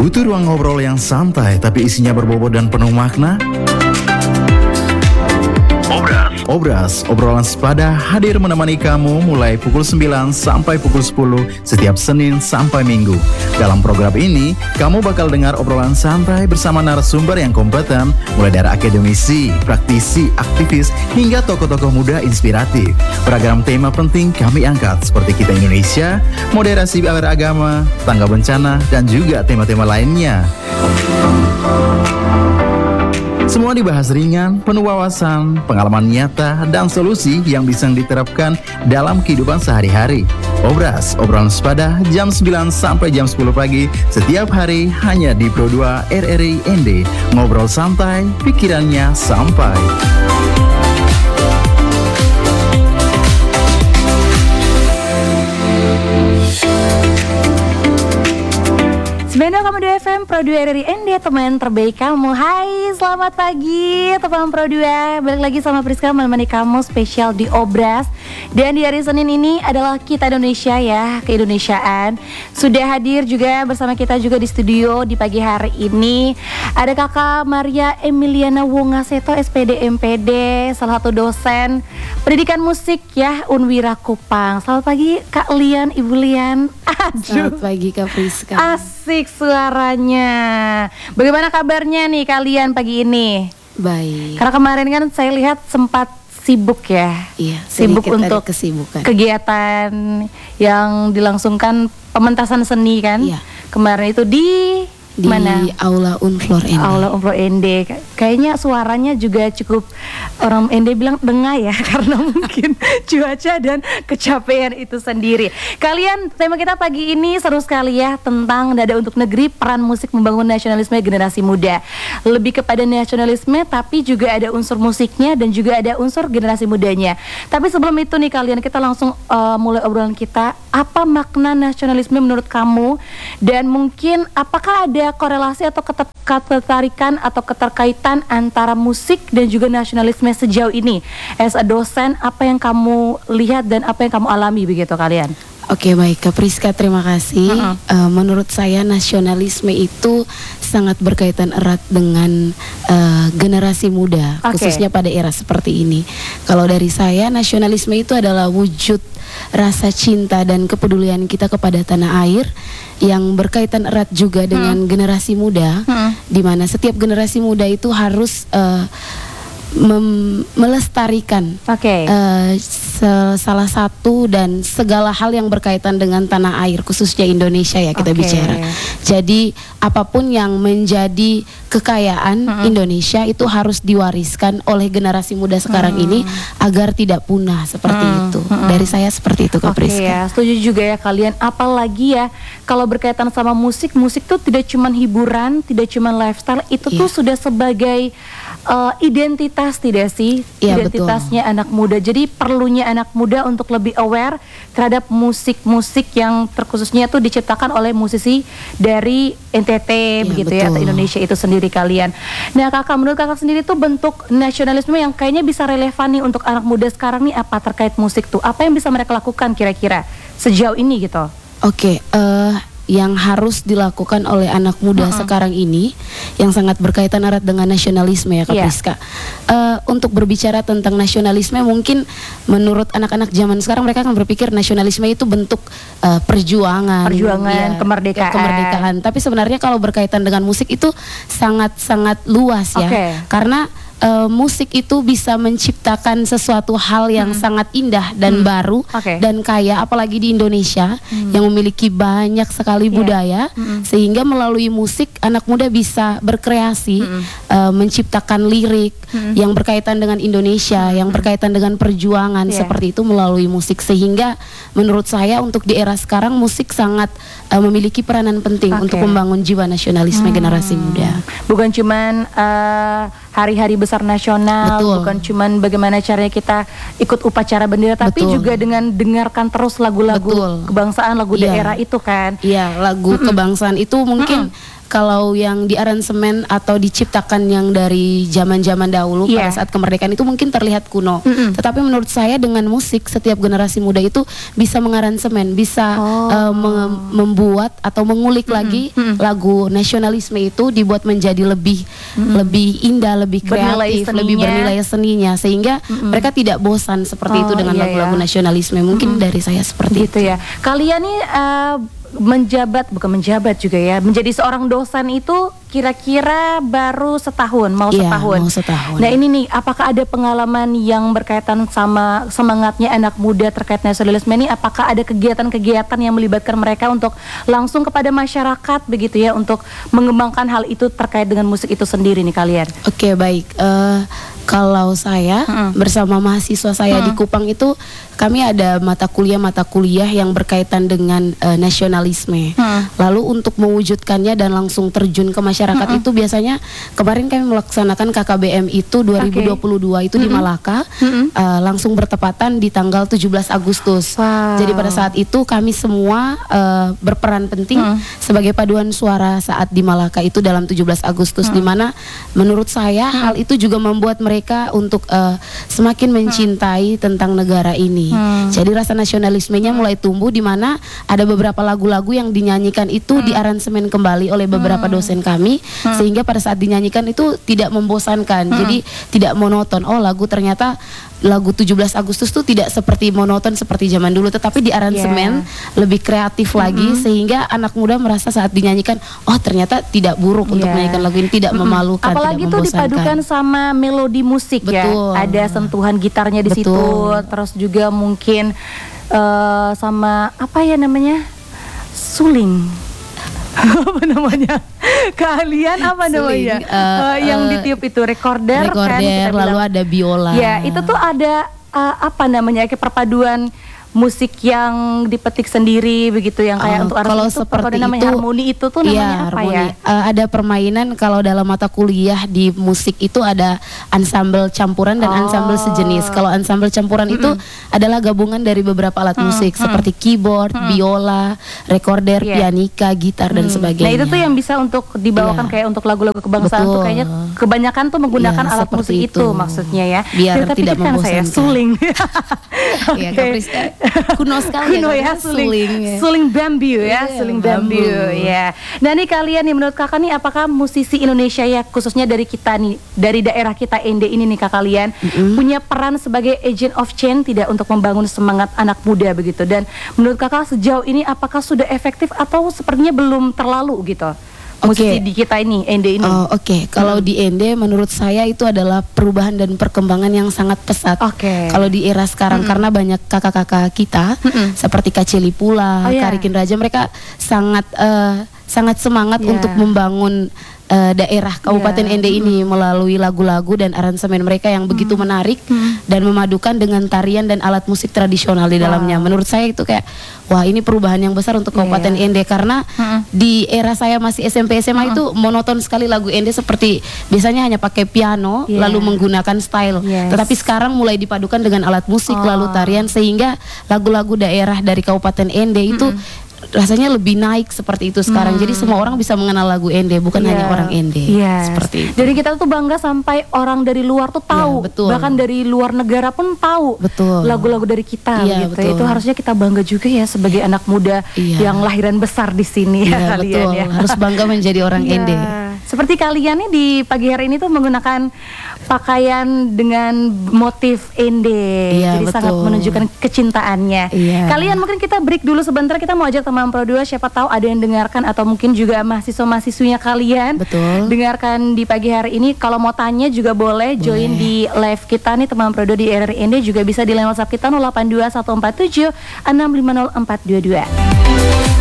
Butuh ruang ngobrol yang santai tapi isinya berbobot dan penuh makna? Obras, obrolan sepada hadir menemani kamu mulai pukul 9 sampai pukul 10 setiap Senin sampai Minggu. Dalam program ini, kamu bakal dengar obrolan santai bersama narasumber yang kompeten, mulai dari akademisi, praktisi, aktivis, hingga tokoh-tokoh muda inspiratif. Beragam tema penting kami angkat seperti kita Indonesia, moderasi beragama, tangga bencana, dan juga tema-tema lainnya. Semua dibahas ringan, penuh wawasan, pengalaman nyata, dan solusi yang bisa diterapkan dalam kehidupan sehari-hari. Obras, obrolan sepada jam 9 sampai jam 10 pagi setiap hari hanya di Pro 2 RRI ND. Ngobrol santai, pikirannya sampai. 92,2 FM Pro 2 RRI ND, teman terbaik kamu. Hai, selamat pagi teman Pro 2. Balik lagi sama Priska menemani kamu spesial di Obras. Dan di hari Senin ini adalah Kita Indonesia ya, keindonesiaan. Sudah hadir juga bersama kita juga di studio di pagi hari ini. Ada Kakak Maria Emiliana Wongaseto, SPD MPD, salah satu dosen pendidikan musik ya, Unwira Kupang. Selamat pagi Kak Lian, Ibu Lian. Selamat pagi Kak Priska. Asik suaranya. Bagaimana kabarnya nih kalian pagi ini? Baik. Karena kemarin kan saya lihat sempat sibuk ya. Iya, sibuk untuk kesibukan. Kegiatan yang dilangsungkan pementasan seni kan. Iya. Kemarin itu di mana? Aula Unflor ND. Aula Unflor ND. Kayaknya suaranya juga cukup, orang ND bilang dengah ya, karena mungkin cuaca dan kecapean itu sendiri. Kalian, tema kita pagi ini seru sekali ya, tentang Nada untuk Negeri, peran musik membangun nasionalisme generasi muda. Lebih kepada nasionalisme tapi juga ada unsur musiknya dan juga ada unsur generasi mudanya. Tapi sebelum itu nih kalian, kita langsung mulai obrolan kita. Apa makna nasionalisme menurut kamu? Dan mungkin apakah ada korelasi atau ketertarikan atau keterkaitan antara musik dan juga nasionalisme sejauh ini? As a dosen, apa yang kamu lihat dan apa yang kamu alami begitu kalian? Oke, baik Kak Priska, terima kasih. Menurut saya nasionalisme itu sangat berkaitan erat dengan generasi muda, khususnya pada era seperti ini. Kalau dari saya, nasionalisme itu adalah wujud rasa cinta dan kepedulian kita kepada tanah air yang berkaitan erat juga dengan generasi muda, di mana setiap generasi muda itu harus melestarikan salah satu dan segala hal yang berkaitan dengan tanah air, khususnya Indonesia ya kita bicara. Jadi apapun yang menjadi kekayaan Indonesia itu harus diwariskan oleh generasi muda sekarang ini agar tidak punah seperti itu. Dari saya seperti itu Kak Priska. Ya, setuju juga ya kalian. Apalagi ya kalau berkaitan sama musik, musik tuh tidak cuma hiburan, tidak cuma lifestyle, itu tuh sudah sebagai identitas, tidak sih? Identitasnya anak muda. Jadi perlunya anak muda untuk lebih aware terhadap musik-musik yang terkhususnya tuh diciptakan oleh musisi dari NTT begitu ya, atau Indonesia itu sendiri kalian. Nah kakak, menurut kakak sendiri tuh bentuk nasionalisme yang kayaknya bisa relevan nih untuk anak muda sekarang nih apa terkait musik tuh? Apa yang bisa mereka lakukan kira-kira sejauh ini gitu? Yang harus dilakukan oleh anak muda sekarang ini yang sangat berkaitan erat dengan nasionalisme ya Kak Priska. Untuk berbicara tentang nasionalisme, mungkin menurut anak-anak zaman sekarang mereka akan berpikir nasionalisme itu bentuk perjuangan kemerdekaan. Tapi sebenarnya kalau berkaitan dengan musik itu sangat-sangat luas ya. Karena musik itu bisa menciptakan sesuatu hal yang sangat indah dan baru dan kaya, apalagi di Indonesia yang memiliki banyak sekali budaya, sehingga melalui musik anak muda bisa berkreasi, menciptakan lirik yang berkaitan dengan Indonesia, yang berkaitan dengan perjuangan seperti itu melalui musik. Sehingga menurut saya untuk di era sekarang musik sangat memiliki peranan penting untuk membangun jiwa nasionalisme generasi muda. Bukan cuman hari-hari besar nasional, bukan cuman bagaimana caranya kita ikut upacara bendera, tapi juga dengan dengarkan terus lagu-lagu kebangsaan, lagu daerah itu kan. Iya, lagu kebangsaan itu mungkin kalau yang di aransemen atau diciptakan yang dari zaman-zaman dahulu pada saat kemerdekaan itu mungkin terlihat kuno. Tetapi menurut saya dengan musik setiap generasi muda itu bisa mengaransemen, bisa membuat atau mengulik lagi lagu nasionalisme itu dibuat menjadi lebih indah, lebih kreatif, lebih bernilai seninya, sehingga mereka tidak bosan seperti itu dengan lagu-lagu nasionalisme. Mungkin dari saya seperti gitu ya. Kalian nih bukan menjabat juga ya, menjadi seorang dosen itu kira-kira baru setahun, mau setahun. Nah ini nih, apakah ada pengalaman yang berkaitan sama semangatnya anak muda terkait nasionalisme ini? Apakah ada kegiatan-kegiatan yang melibatkan mereka untuk langsung kepada masyarakat begitu ya, untuk mengembangkan hal itu terkait dengan musik itu sendiri nih kalian? Oke, baik. Kalau saya bersama mahasiswa saya di Kupang itu, kami ada mata kuliah yang berkaitan dengan nasionalisme. Lalu untuk mewujudkannya dan langsung terjun ke masyarakat itu biasanya kemarin kami melaksanakan KKBM itu 2022 itu di Malaka, langsung bertepatan di tanggal 17 Agustus. Jadi pada saat itu kami semua berperan penting sebagai paduan suara saat di Malaka itu dalam 17 Agustus, di mana menurut saya hal itu juga membuat mereka untuk semakin mencintai tentang negara ini. Jadi rasa nasionalismenya mulai tumbuh, di mana ada beberapa lagu-lagu yang dinyanyikan itu diaransemen kembali oleh beberapa dosen kami, sehingga pada saat dinyanyikan itu tidak membosankan. Jadi tidak monoton. Oh, ternyata lagu 17 Agustus tuh tidak seperti monoton seperti zaman dulu, tetapi diaransemen lebih kreatif lagi, sehingga anak muda merasa saat dinyanyikan, oh ternyata tidak buruk untuk menyanyikan lagu ini, tidak memalukan, apalagi tidak membosankan. Apalagi tuh dipadukan sama melodi musik. Betul. Ya, ada sentuhan gitarnya di situ, terus juga mungkin sama apa ya namanya, suling. Apa namanya? Kalian apa namanya? Yang ditiup itu recorder kan, lalu ada biola. Ya, itu tuh ada apa namanya, kayak perpaduan musik yang dipetik sendiri begitu, yang kayak untuk kalau itu seperti namanya itu, harmoni itu tuh namanya apa harmoni. ya? Ada permainan kalau dalam mata kuliah di musik itu ada ensemble campuran dan ensemble sejenis. Kalau ensemble campuran itu adalah gabungan dari beberapa alat musik seperti keyboard, biola, recorder, pianika, gitar dan sebagainya. Nah itu tuh yang bisa untuk dibawakan kayak untuk lagu-lagu kebangsaan tuh kayaknya kebanyakan tuh menggunakan alat musik itu maksudnya ya. Biar tidak membosankan. Saya suling. Kuno sekali kuno ya, suling bambu ya, suling bambu ya. Nah nih kalian nih, menurut kakak nih, apakah musisi Indonesia ya, khususnya dari kita nih, dari daerah kita Ende ini nih kak, kalian punya peran sebagai agent of change tidak untuk membangun semangat anak muda begitu? Dan menurut kakak sejauh ini apakah sudah efektif atau sepertinya belum terlalu gitu? Musisi di kita ini, Ende ini. Kalau di Ende menurut saya itu adalah perubahan dan perkembangan yang sangat pesat. Kalau di era sekarang, karena banyak kakak-kakak kita seperti Kak Celi Pula, Karikin Raja, mereka sangat semangat untuk membangun daerah Kabupaten Ende ini melalui lagu-lagu dan aransemen mereka yang begitu menarik dan memadukan dengan tarian dan alat musik tradisional di dalamnya. Menurut saya itu kayak, wah ini perubahan yang besar untuk Kabupaten Ende, karena di era saya masih SMP SMA itu monoton sekali lagu Ende, seperti biasanya hanya pakai piano lalu menggunakan style. Tetapi sekarang mulai dipadukan dengan alat musik lalu tarian, sehingga lagu-lagu daerah dari Kabupaten Ende itu rasanya lebih naik seperti itu sekarang. Jadi semua orang bisa mengenal lagu Ende, bukan hanya orang Ende. Seperti itu. Jadi kita tuh bangga sampai orang dari luar tuh tahu, bahkan dari luar negara pun tahu lagu-lagu dari kita gitu. Itu harusnya kita bangga juga ya sebagai anak muda yang lahiran besar di sini ya kalian ya. Harus bangga menjadi orang Ende. Seperti kalian nih di pagi hari ini tuh menggunakan pakaian dengan motif Ende, jadi sangat menunjukkan kecintaannya. Kalian mungkin kita break dulu sebentar, kita mau ajak teman Pro 2, siapa tahu ada yang dengarkan atau mungkin juga mahasiswa-mahasiswinya kalian dengarkan di pagi hari ini. Kalau mau tanya juga boleh join di live kita nih teman Pro 2 di RRI Ende, juga bisa di line WhatsApp kita 082147 650 422.